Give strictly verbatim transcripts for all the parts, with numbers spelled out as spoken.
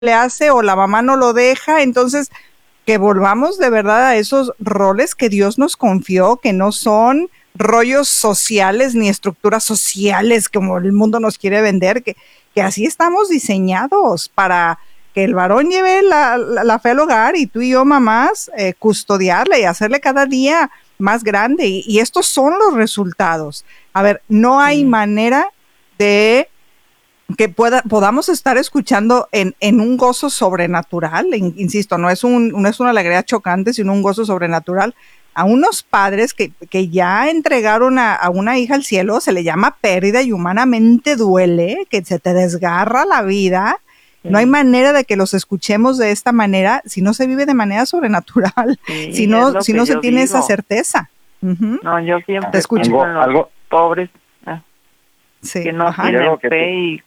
le hace o la mamá no lo deja, entonces que volvamos de verdad a esos roles que Dios nos confió, que no son rollos sociales ni estructuras sociales como el mundo nos quiere vender, que, que así estamos diseñados para que el varón lleve la, la, la fe al hogar y tú y yo, mamás, eh, custodiarla y hacerle cada día más grande. Y, y estos son los resultados. A ver, no hay sí. manera de que pueda, podamos estar escuchando en, en un gozo sobrenatural, en, insisto, no es, un, no es una alegría chocante, sino un gozo sobrenatural, a unos padres que, que ya entregaron a, a una hija al cielo, se le llama pérdida y humanamente duele, que se te desgarra la vida. Sí. No hay manera de que los escuchemos de esta manera si no se vive de manera sobrenatural, sí, si no, si no se tiene digo. esa certeza. Uh-huh. No, yo siempre te escucho. Algo, los algo pobres ah, sí. que no Ajá. tienen fe y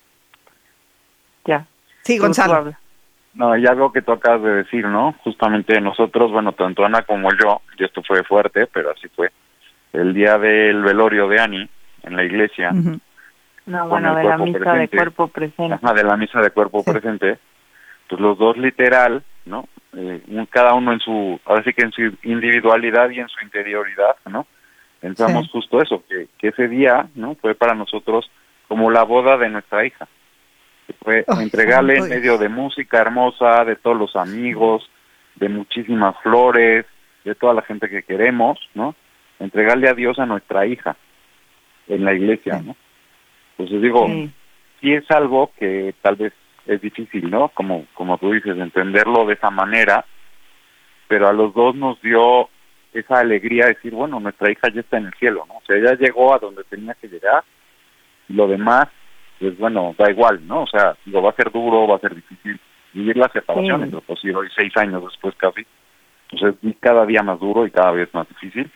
ya. Sí, Gonzalo. No, y algo que tú acabas de decir, ¿no? Justamente nosotros, bueno, tanto Ana como yo, y esto fue fuerte, pero así fue, el día del velorio de Ani en la iglesia. Uh-huh. No, bueno, de la misa presente, de cuerpo presente. Ajá, de la misa de cuerpo sí. presente, pues los dos literal, ¿no? Eh, cada uno en su, ahora sí que en su individualidad y en su interioridad, ¿no? Pensamos sí. justo eso, que, que ese día, ¿no? Fue para nosotros como la boda de nuestra hija. Fue oh, entregarle en medio de música hermosa, de todos los amigos, de muchísimas flores, de toda la gente que queremos, ¿no? Entregarle a Dios a nuestra hija en la iglesia, ¿no? Entonces digo, sí. sí es algo que tal vez es difícil, ¿no? Como, como tú dices, entenderlo de esa manera, pero a los dos nos dio esa alegría de decir, bueno, nuestra hija ya está en el cielo, ¿no? O sea, ella llegó a donde tenía que llegar, y lo demás pues bueno, da igual, ¿no? O sea, digo, va a ser duro, va a ser difícil vivir la separación, sí. entonces pues, hoy seis años después casi, pues es cada día más duro y cada vez más difícil,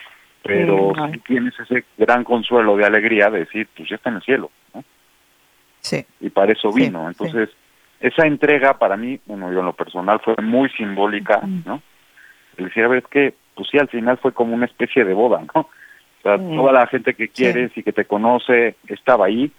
pero sí, sí tienes ese gran consuelo de alegría de decir, pues ya está en el cielo, ¿no? Sí. Y para eso vino, sí, entonces, sí. esa entrega para mí, bueno, yo en lo personal fue muy simbólica, ¿no? El decir, a ver, es que, pues sí, al final fue como una especie de boda, ¿no? O sea, sí. toda la gente que quieres sí. y que te conoce estaba ahí,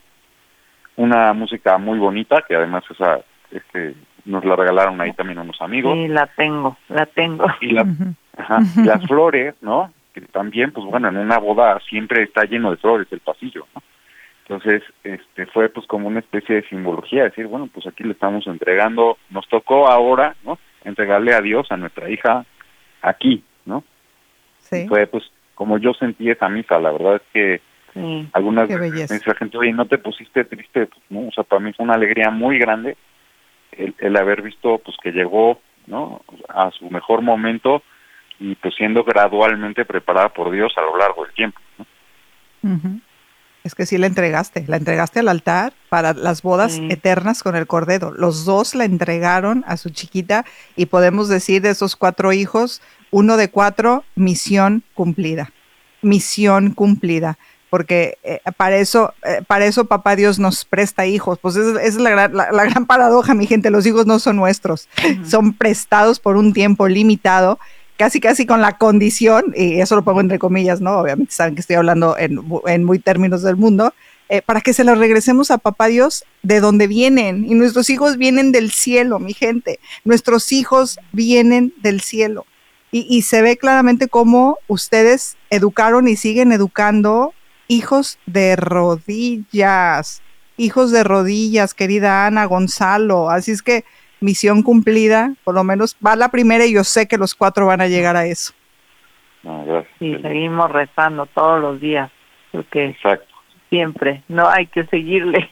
una música muy bonita, que además esa este, nos la regalaron ahí también unos amigos. Sí, la tengo, la tengo. Y, la, uh-huh. ajá, y las flores, ¿no? Que también, pues bueno, en una boda siempre está lleno de flores el pasillo, ¿no? Entonces, este fue pues como una especie de simbología, decir, bueno, pues aquí le estamos entregando, nos tocó ahora, ¿no? Entregarle a Dios, a nuestra hija, aquí, ¿no? Sí. Y fue pues como yo sentí esa misa, la verdad es que sí, algunas veces la gente, oye, ¿no te pusiste triste? Pues, ¿no? O sea, para mí fue una alegría muy grande el, el haber visto pues que llegó, ¿no? A su mejor momento y pues siendo gradualmente preparada por Dios a lo largo del tiempo, ¿no? Uh-huh. Es que sí la entregaste, la entregaste al altar para las bodas sí. eternas con el Cordero. Los dos la entregaron a su chiquita y podemos decir de esos cuatro hijos, uno de cuatro, misión cumplida, misión cumplida. Porque eh, para eso eh, para eso papá Dios nos presta hijos, pues esa, esa es la, la, la gran paradoja, mi gente, los hijos no son nuestros, uh-huh. son prestados por un tiempo limitado, casi casi con la condición, y eso lo pongo entre comillas, ¿no? Obviamente saben que estoy hablando en, en muy términos del mundo, eh, para que se los regresemos a papá Dios de donde vienen, y nuestros hijos vienen del cielo, mi gente, nuestros hijos vienen del cielo, y, y se ve claramente cómo ustedes educaron y siguen educando hijos de rodillas, hijos de rodillas, querida Ana, Gonzalo. Así es que misión cumplida, por lo menos va la primera y yo sé que los cuatro van a llegar a eso. No, gracias. Sí, seguimos rezando todos los días, porque exacto. Siempre, no hay que seguirle.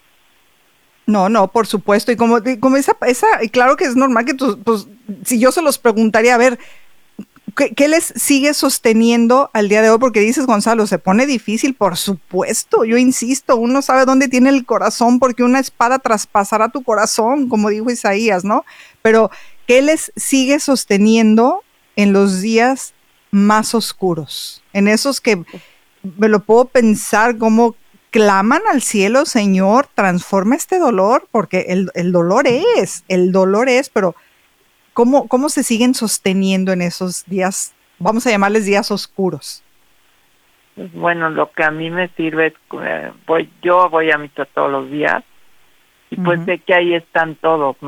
No, no, por supuesto. Y como, como esa, esa, y claro que es normal que tú, pues, si yo se los preguntaría, a ver, ¿Qué, ¿Qué les sigue sosteniendo al día de hoy? Porque dices, Gonzalo, se pone difícil, por supuesto, yo insisto, uno sabe dónde tiene el corazón porque una espada traspasará tu corazón, como dijo Isaías, ¿no? Pero, ¿qué les sigue sosteniendo en los días más oscuros? En esos que me lo puedo pensar como claman al cielo, Señor, transforma este dolor, porque el, el dolor es, el dolor es, pero ¿Cómo, ¿Cómo se siguen sosteniendo en esos días, vamos a llamarles días oscuros? Bueno, lo que a mí me sirve es, eh, voy, yo voy a misa todos los días y pues uh-huh. sé que ahí están todos, ¿no?